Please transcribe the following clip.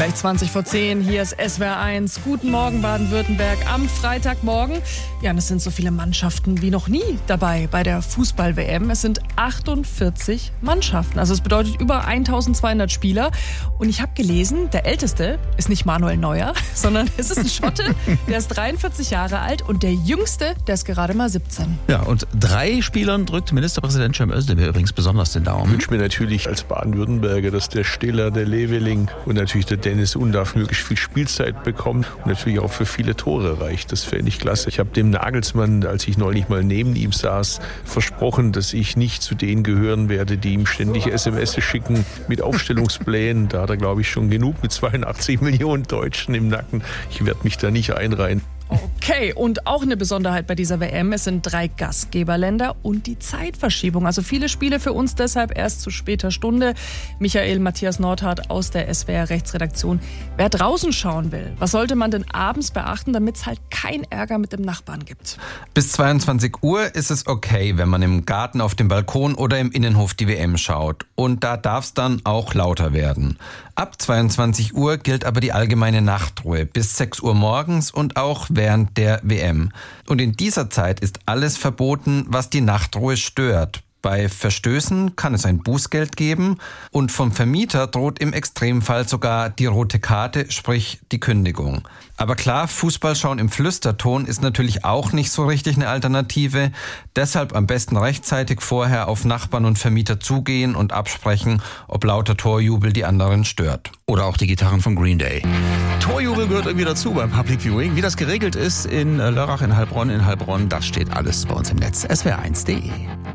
Gleich 20:10, hier ist SWR 1. Guten Morgen Baden-Württemberg am Freitagmorgen. Ja, und es sind so viele Mannschaften wie noch nie dabei bei der Fußball-WM. Es sind 48 Mannschaften, also es bedeutet über 1200 Spieler. Und ich habe gelesen, der Älteste ist nicht Manuel Neuer, sondern es ist ein Schotte, der ist 43 Jahre alt und der Jüngste, der ist gerade mal 17. Ja, und 3 Spielern drückt Ministerpräsident Cem Özdemir übrigens besonders den Daumen. Ich wünsche mir natürlich als Baden-Württemberger, dass der Stiller, der Leveling und natürlich der Dennis Undaff möglichst viel Spielzeit bekommen und natürlich auch für viele Tore reicht. Das fände ich klasse. Ich habe dem Nagelsmann, als ich neulich mal neben ihm saß, versprochen, dass ich nicht zu denen gehören werde, die ihm ständig SMS schicken mit Aufstellungsplänen. Da hat er, glaube ich, schon genug mit 82 Millionen Deutschen im Nacken. Ich werde mich da nicht einreihen. Okay, und auch eine Besonderheit bei dieser WM, es sind 3 Gastgeberländer und die Zeitverschiebung. Also viele Spiele für uns deshalb erst zu später Stunde. Michael Matthias Nordhardt aus der SWR Rechtsredaktion. Wer draußen schauen will, was sollte man denn abends beachten, damit es halt keinen Ärger mit dem Nachbarn gibt? Bis 22 Uhr ist es okay, wenn man im Garten, auf dem Balkon oder im Innenhof die WM schaut. Und da darf es dann auch lauter werden. Ab 22 Uhr gilt aber die allgemeine Nachtruhe bis 6 Uhr morgens und auch während der WM. Und in dieser Zeit ist alles verboten, was die Nachtruhe stört. Bei Verstößen kann es ein Bußgeld geben und vom Vermieter droht im Extremfall sogar die rote Karte, sprich die Kündigung. Aber klar, Fußball schauen im Flüsterton ist natürlich auch nicht so richtig eine Alternative. Deshalb am besten rechtzeitig vorher auf Nachbarn und Vermieter zugehen und absprechen, ob lauter Torjubel die anderen stört. Oder auch die Gitarren von Green Day. Torjubel gehört irgendwie dazu beim Public Viewing. Wie das geregelt ist in Lörrach, in Heilbronn, das steht alles bei uns im Netz. swr1.de.